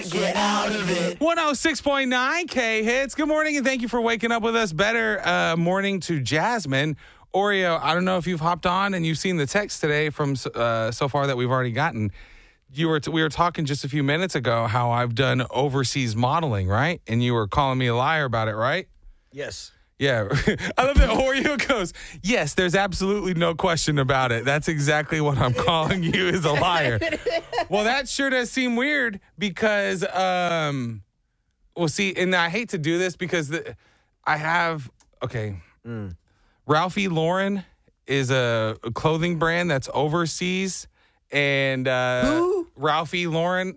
Get out of it. 106.9 K Hits. Good morning, and thank you for waking up with us. Better morning to Jasmine. Oreo, I don't know if you've hopped on and you've seen the text today from so far that we've already gotten. We were talking just a few minutes ago how I've done overseas modeling, right? And you were calling me a liar about it, right? Yes. Yeah. I love that Oreo goes, yes, there's absolutely no question about it. That's exactly what I'm calling you is a liar. Well, that sure does seem weird because, see, and I hate to do this because Ralphie Lauren is a clothing brand that's overseas. And Who? Ralphie Lauren,